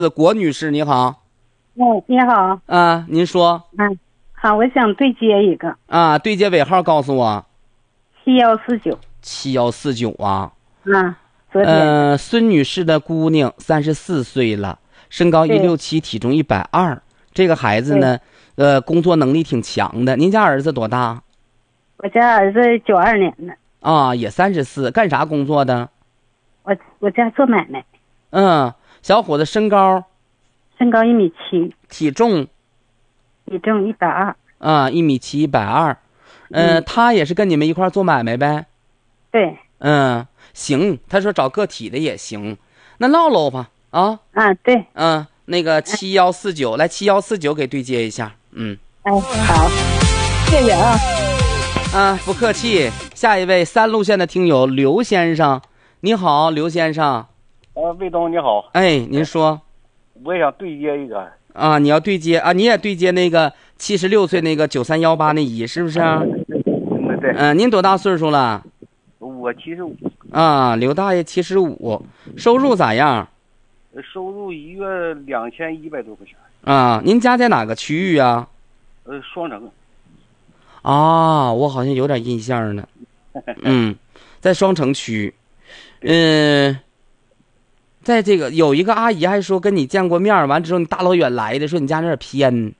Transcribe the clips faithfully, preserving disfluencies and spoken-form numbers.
郭女士你好。 哦，你好。 啊，您说。 嗯，好，我想对接一个。 啊，对接尾号告诉我。 七幺四九。 七幺四九啊。 啊，昨天。 呃，孙女士的姑娘，三十四岁了，身高一六七，体重一百二。这个孩子呢，呃，工作能力挺强的。您家儿子多大？ 我家儿子九二年的。 啊，也三十四，干啥工作的？ 我我家做买卖。 嗯，小伙子身高？ 身高一米七。 体重？ 体重一百二。 啊，一米七，一百二。呃， 嗯， 他也是跟你们一块儿做买卖呗？ 对。 嗯，行，他说找个体的也行，那唠唠吧啊。 啊，对。 嗯，那个七幺四九，来七幺四九给对接一下。嗯， 哎，好，谢谢啊。 啊，不客气。下一位三路线的听友刘先生，你好，刘先生。 呃，魏东你好。 哎，您说。 我也想对接一个。 啊，你要对接啊？你也对接那个七十六岁那个九三幺八那姨是不是？ 嗯，对。 嗯、呃，您多大岁数了？ 我七十五。 啊，刘大爷七十五，收入咋样？ 收入一月两千一百多块钱。 啊，您家在哪个区域啊？ 呃，双城。 啊，我好像有点印象呢。嗯，在双城区。嗯、呃，在这个有一个阿姨还说跟你见过面，完之后你大老远来的，说你家那点偏，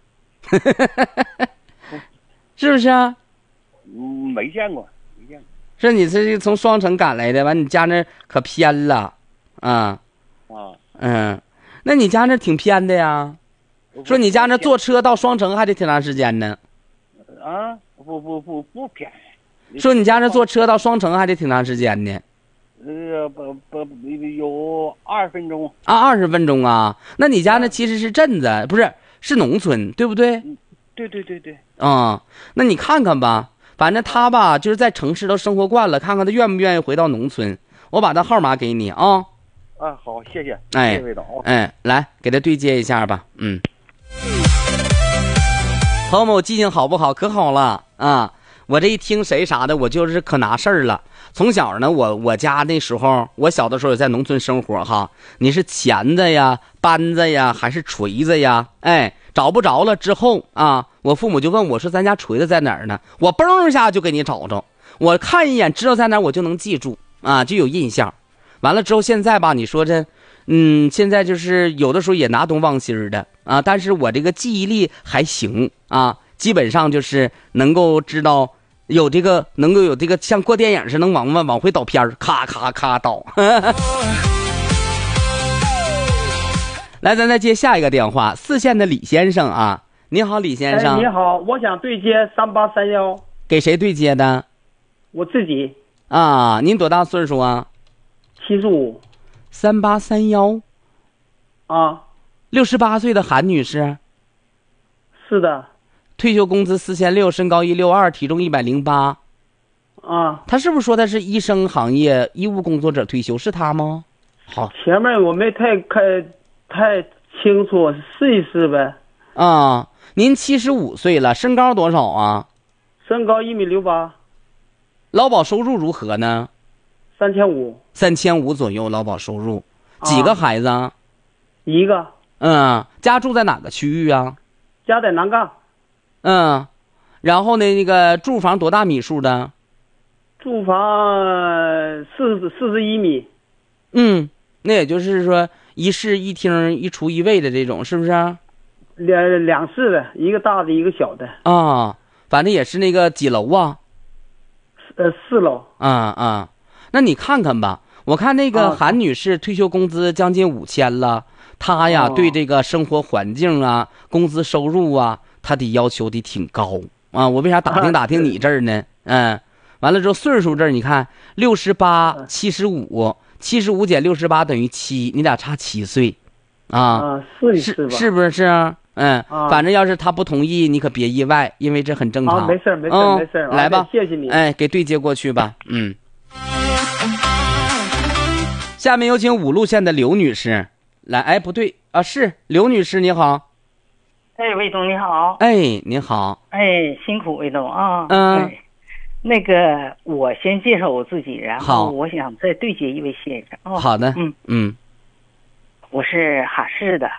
是不是啊？ 嗯，没见过，没见过。 说你这是从双城赶来的，完你家那可偏了，啊。 啊。 嗯，那你家那挺偏的呀？说你家那坐车到双城还得挺长时间呢。 啊，不不不不偏。 说你家那坐车到双城还得挺长时间呢。 呃，不不有二十分钟。 啊，二十分钟啊？那你家那其实是镇子，不是是农村，对不对？ 嗯，对对对对。 啊、嗯，那你看看吧，反正他吧就是在城市都生活惯了，看看他愿不愿意回到农村。我把他号码给你啊。 啊，好，谢谢。 哎， 谢谢魏导。 哎，来给他对接一下吧。嗯。朋友们，我记性好不好？可好了啊！我这一听谁啥的，我就是可拿事儿了。从小呢，我我家那时候，我小的时候也在农村生活哈。你是钳子呀、扳子呀，还是锤子呀？哎，找不着了之后啊，我父母就问我说：“咱家锤子在哪儿呢？”我嘣一下就给你找着，我看一眼知道在哪儿，我就能记住啊，就有印象。完了之后，现在吧，你说这，嗯，现在就是有的时候也拿东忘西的啊，但是我这个记忆力还行啊，基本上就是能够知道有这个，能够有这个像过电影似的，能往往回倒片儿，咔咔咔倒。来，咱再接下一个电话，四线的李先生啊，你好，李先生。 哎、你好，我想对接三八三幺。 给谁对接的？ 我自己。 啊，您多大岁数啊？ 七十五。 三八三幺。 啊。 六十八岁的韩女士。 是的。 退休工资四千六，身高一六二，体重一百零八。 啊。 他是不是说他是医生行业医务工作者退休？是他吗？好。 前面我没太看太清楚，试一试呗。 啊，您七十五岁了，身高多少啊？ 身高一米六八。 劳保收入如何呢？ 三千五。 三千五左右劳保收入。几个孩子啊？ 一个。 嗯，家住在哪个区域啊？ 家在南岗。 嗯，然后呢，那个住房多大米数的？ 住房四十四十一米。 嗯，那也就是说一室一厅一厨一卫的这种，是不是？ 两两室的，一个大的，一个小的。 啊，反正也是那个几楼啊？ 呃，四楼。 啊啊，那你看看吧，我看那个韩女士退休工资将近五千了，她呀、 哦、 对这个生活环境啊、工资收入啊，她得要求得挺高啊。我为啥打听打听你这儿呢？嗯，完了之后岁数这儿，你看六十八、七十五，七十五减六十八等于七，你俩差七岁，啊， 啊是是是不是啊？嗯、啊，反正要是他不同意，你可别意外，因为这很正常。 啊，没事没事、 嗯、 没事， 来吧， 谢谢你。 哎，给对接过去吧，嗯。下面有请五路线的刘女士来，哎，不对啊，是刘女士，你好。 哎，魏总你好。 哎，你好。 哎，辛苦魏总啊。 嗯、 哎。那个，我先介绍我自己，然好后我想再对接一位先生。哦、 好的。 嗯嗯。 我是哈市的。